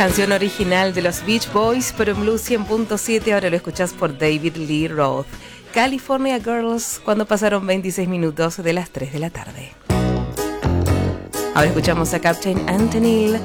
Canción original de los Beach Boys, pero en Blue 100.7 ahora lo escuchás por David Lee Roth. California Girls, cuando pasaron 26 minutos de las 3 de la tarde. Ahora escuchamos a Captain Anthony